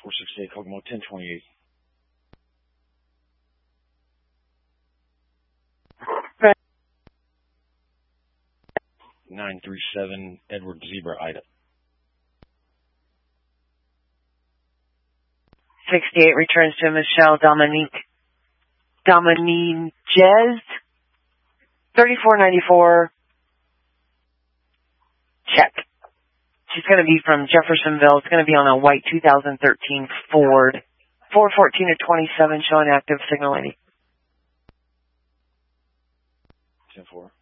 468 Kokomo 1028. 937 Edward Zebra Ida. 68 returns to Michelle Dominguez. 3494. Check. She's going to be from Jeffersonville. It's going to be on a white 2013 Ford. 414 to 27 showing active signal 80. 10-4.